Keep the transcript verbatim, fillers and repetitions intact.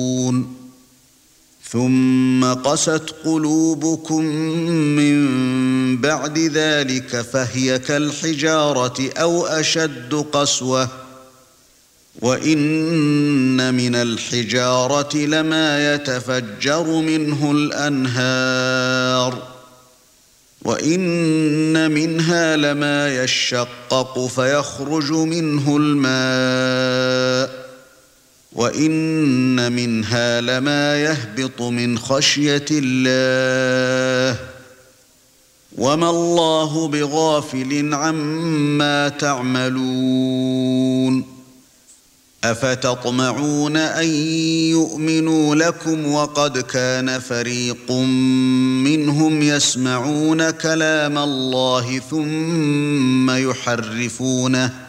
ثُمَّ قَسَتْ قُلُوبُكُم مِّن بَعْدِ ذَلِكَ فَهِيَ كَالْحِجَارَةِ أَوْ أَشَدُّ قَسْوَةً وَإِنَّ مِنَ الْحِجَارَةِ لَمَا يَتَفَجَّرُ مِنْهُ الْأَنْهَارُ وَإِنَّ مِنْهَا لَمَا يَشَّقَّقُ فَيَخْرُجُ مِنْهُ الْمَاءُ وَإِنَّ مِنْهَا لَمَا يَهْبِطُ مِنْ خَشْيَةِ اللَّهِ وَمَا اللَّهُ بِغَافِلٍ عَمَّا تَعْمَلُونَ أَفَتَطْمَعُونَ أَن يُؤْمِنُوا لَكُمْ وَقَدْ كَانَ فَرِيقٌ مِّنْهُمْ يَسْمَعُونَ كَلَامَ اللَّهِ ثُمَّ يُحَرِّفُونَهُ